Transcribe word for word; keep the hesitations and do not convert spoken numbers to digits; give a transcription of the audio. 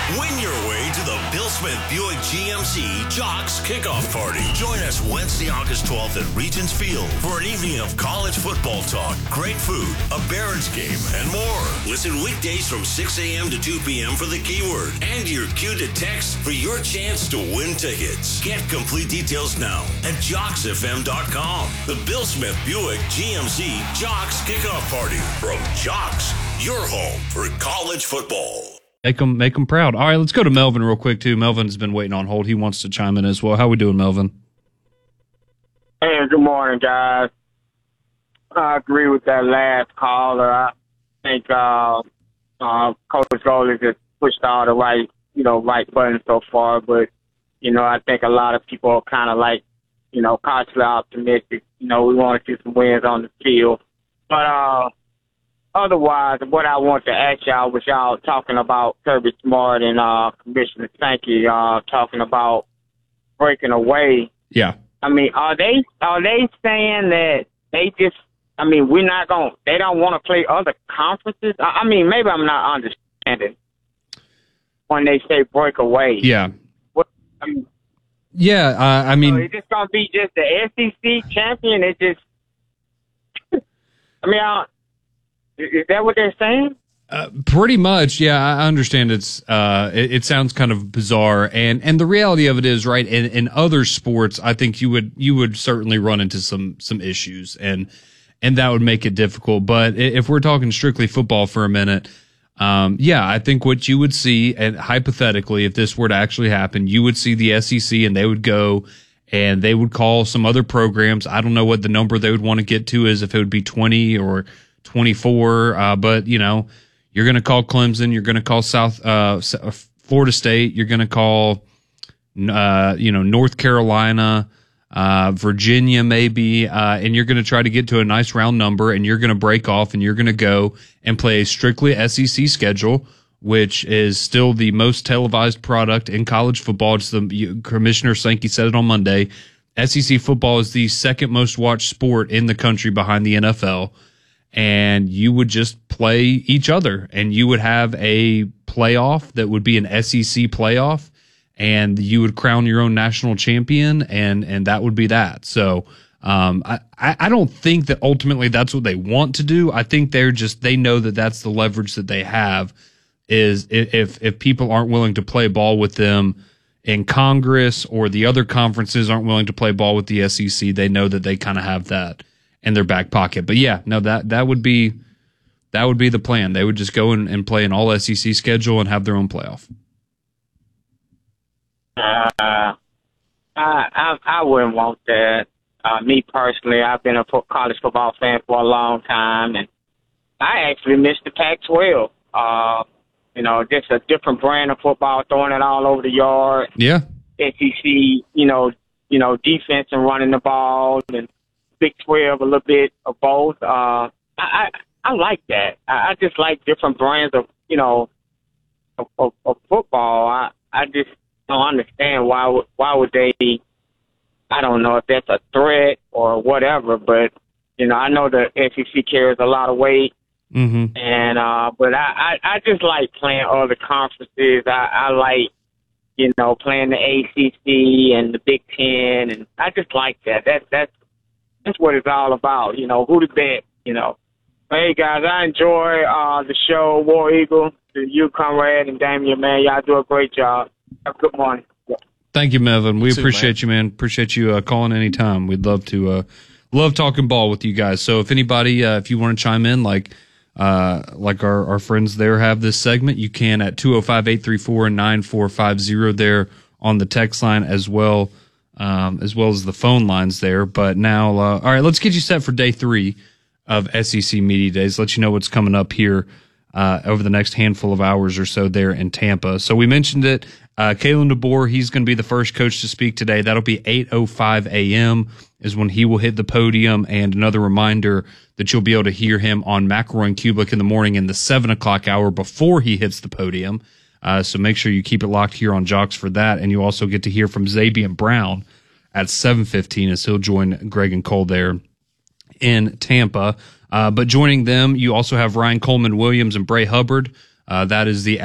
Win your way to the Bill Smith Buick G M C Jocks Kickoff Party. Join us Wednesday, August twelfth at Regents Field for an evening of college football talk, great food, a Barons game, and more. Listen weekdays from six a.m. to two p.m. for the keyword and your cue to text for your chance to win tickets. Get complete details now at jocks f m dot com. The Bill Smith Buick G M C Jocks Kickoff Party from Jocks, your home for college football. Make them, make them proud. All right, let's go to Melvin real quick, too. Melvin's been waiting on hold. He wants to chime in as well. How we doing, Melvin? Hey, good morning, guys. I agree with that last caller. I think uh, uh, Coach Goldie just pushed all the right, you know, right buttons so far. But, you know, I think a lot of people are kind of like, you know, cautiously optimistic. You know, we want to see some wins on the field. But, uh, otherwise, what I want to ask y'all was y'all talking about Kirby Smart and uh, Commissioner Sankey uh, talking about breaking away. Yeah. I mean, are they are they saying that they just? I mean, we're not going. They don't want to play other conferences. I, I mean, maybe I'm not understanding when they say break away. Yeah. What? I mean, yeah. Uh, I mean, so it's just gonna be just the S E C champion. It just. I mean, I, is that what they're saying? Uh, pretty much, yeah. I understand it's uh, it, it sounds kind of bizarre, and and the reality of it is, right. In, in other sports, I think you would you would certainly run into some some issues, and and that would make it difficult. But if we're talking strictly football for a minute, um, yeah, I think what you would see, and hypothetically, if this were to actually happen, you would see the S E C, and they would go and they would call some other programs. I don't know what the number they would want to get to is, if it would be twenty or twenty-four, uh, but you know, you're going to call Clemson, you're going to call South uh, Florida State, you're going to call uh, you know North Carolina, uh, Virginia maybe, uh, and you're going to try to get to a nice round number, and you're going to break off, and you're going to go and play a strictly S E C schedule, which is still the most televised product in college football. It's the you, Commissioner Sankey said it on Monday. S E C football is the second most watched sport in the country behind the N F L. And you would just play each other, and you would have a playoff that would be an S E C playoff, and you would crown your own national champion, and and that would be that. So um, I I don't think that ultimately that's what they want to do. I think they're just they know that that's the leverage that they have, is if if people aren't willing to play ball with them in Congress, or the other conferences aren't willing to play ball with the S E C, they know that they kind of have that in their back pocket. But yeah, no, that that would be that would be the plan. They would just go and, and play an all S E C schedule and have their own playoff. Uh, I, I I wouldn't want that. Uh, me personally, I've been a college football fan for a long time, and I actually miss the Pac twelve. Uh, you know, just a different brand of football, throwing it all over the yard. Yeah. S E C, you know, you know, defense and running the ball, and Big twelve, a little bit of both. Uh, I, I I like that. I, I just like different brands of, you know, of, of, of football. I I just don't understand why would why would they? I don't know if that's a threat or whatever, but you know, I know the S E C carries a lot of weight, mm-hmm. and uh, but I, I I just like playing other conferences. I, I like, you know, playing the A C C and the Big Ten, and I just like that. That that's That's what it's all about, you know, who to bet, you know. Hey, guys, I enjoy uh, the show, War Eagle, to you, Conrad, and Damian, man. Y'all do a great job. Have a good morning. Yeah. Thank you, Melvin. We Too, appreciate man. you, man. Appreciate you uh, calling anytime. We'd love to uh, love talking ball with you guys. So if anybody, uh, if you want to chime in, like uh, like our, our friends there have this segment, you can at two oh five, eight three four, nine four five oh there on the text line as well. Um, as well as the phone lines there. But now, uh, all right, let's get you set for day three of S E C Media Days. Let you know what's coming up here uh, over the next handful of hours or so there in Tampa. So we mentioned it. Uh, Kalen DeBoer, he's going to be the first coach to speak today. That'll be eight oh five a.m. is when he will hit the podium. And another reminder that you'll be able to hear him on McElroy and Kublik in the morning in the seven o'clock hour before he hits the podium. Uh, so make sure you keep it locked here on Jocks for that. And you also get to hear from Zabian Brown at seven fifteen as he'll join Greg and Cole there in Tampa. Uh, but joining them, you also have Ryan Coleman Williams and Bray Hubbard. Uh, that is the